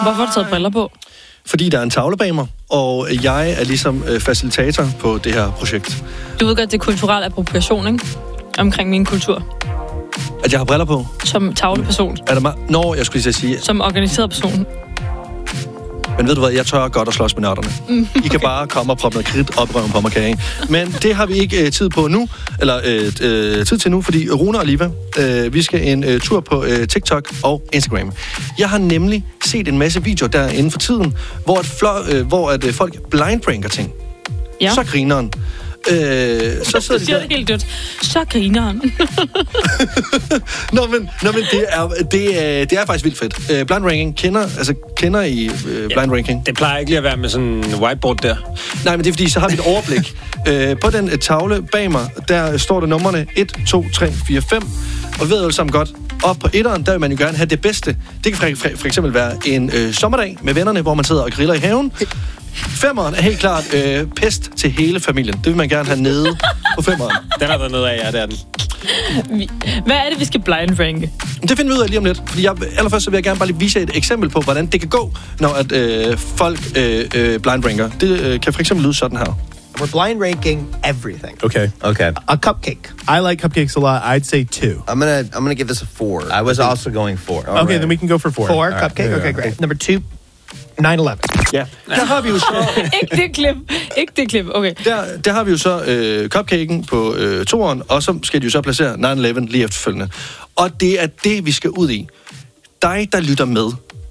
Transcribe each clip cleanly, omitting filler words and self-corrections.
Hvorfor har du taget briller på? Fordi der er en tavle bag mig, og jeg er ligesom facilitator på det her projekt. Du ved godt, det er kulturel appropriation, ikke? Omkring min kultur. At jeg har briller på? Som tavleperson. Er der Nå, jeg skulle lige sige... Som organiseret person. Men ved du hvad, jeg tør godt at slås med nørderne. I kan bare komme og proppe noget kridt op røven på mig, kage. Men det har vi ikke tid på nu, eller tid til nu, fordi Rune og Liva, vi skal en tur på TikTok og Instagram. Jeg har nemlig set en masse videoer der inden for tiden, hvor at folk blindpranker ting. Ja. Så grineren. Så sidder du siger det helt dødt. Så grineren. Nå, men det er faktisk vildt fedt. Blind ranking, kender I blind ranking? Det plejer ikke lige at være med sådan en whiteboard der. Nej, men det er fordi, så har vi et overblik. På den tavle bag mig, der står der numrene 1, 2, 3, 4, 5. Og vi ved jo sammen godt, op på etteren, der vil man jo gerne have det bedste. Det kan for eksempel være en sommerdag med vennerne, hvor man sidder og griller i haven. Femmeren er helt klart pest til hele familien. Det vil man gerne have nede på femmeren. Den er der nede af, ja, det er den. Hvad er det, vi skal blind ranke? Det finder vi ud af lige om lidt. Fordi allerførst så vil jeg gerne bare lige vise et eksempel på, hvordan det kan gå, når at folk blind ranker. Det kan for eksempel lyde sådan her. We're blind ranking everything. Okay. A cupcake. I like cupcakes a lot. I'd say 2. I'm gonna give this a 4. I was also going 4. Okay, then we can go for 4. 4 cupcake. Okay, great. Number 2, 9/11. Ja, der har vi jo så... Ikke det klip, okay. Der har vi jo så cupcaken på toeren, og så skal de jo så placere 9/11 lige efterfølgende. Og det er det, vi skal ud i. Dig, der lytter med.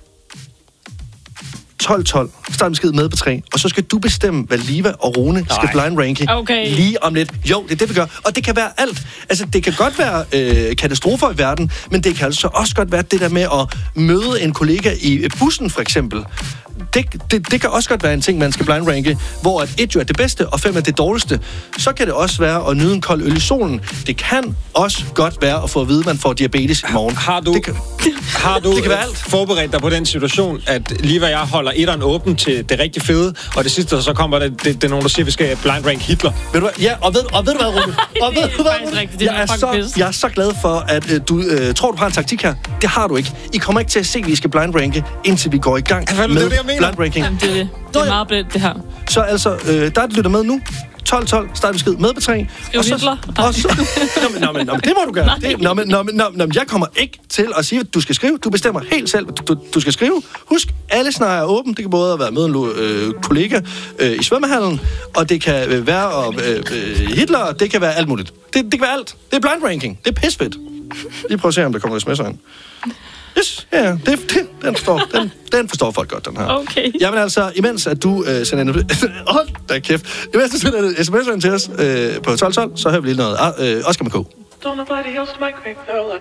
12-12. Start besked med på 3. Og så skal du bestemme, hvad Liva og Rune skal blind ranke lige om lidt. Jo, det er det, vi gør. Og det kan være alt. Altså, det kan godt være katastrofer i verden, men det kan altså også godt være det der med at møde en kollega i bussen, for eksempel. Det kan også godt være en ting, man skal blind ranke, hvor at 1 jo er det bedste, og 5 er det dårligste. Så kan det også være at nyde en kold øl i solen. Det kan også godt være at få at vide, at man får diabetes i morgen. Har du det kan være alt. Forberedt dig på den situation, at lige hvad jeg holder etteren åben til det rigtig fede, og det sidste, så kommer det er nogen, der siger, at vi skal blind rank Hitler. Ved du hvad? Ja, og ved du hvad, Rune? Og ved du hvad, jeg er så glad for, at du tror, du har en taktik her. Det har du ikke. I kommer ikke til at se, at vi skal blind ranke, indtil vi går i gang med blind ranking. Jamen, det er meget blindt, det her. Så altså, der lytter med nu. 12-12, start besked med på 3. Skriv Hitler. Nå, det må du gerne. Jeg kommer ikke til at sige, at du skal skrive. Du bestemmer helt selv, hvad du skal skrive. Husk, alle snakker er åben. Det kan både være med en kollega i svømmehallen, og det kan være Hitler, det kan være alt muligt. Det kan være alt. Det er blind ranking. Det er pisfedt. Lige prøv at se, om der kommer sms'er ind. Yes, ja, den forstår folk godt, den her. Okay. Jamen altså, imens at du sender en... Hold da kæft. Imens du sender en sms ind til os på 1212, så hører vi lige noget. Oscar McCo. Don't nobody else make me feel like...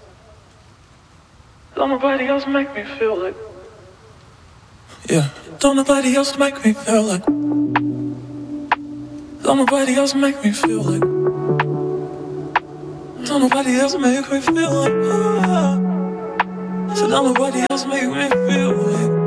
Don't nobody else make me feel like... Yeah. Don't nobody else make me feel like... Don't nobody else make me feel like... Don't nobody else make me feel like... So don't nobody else make me feel like...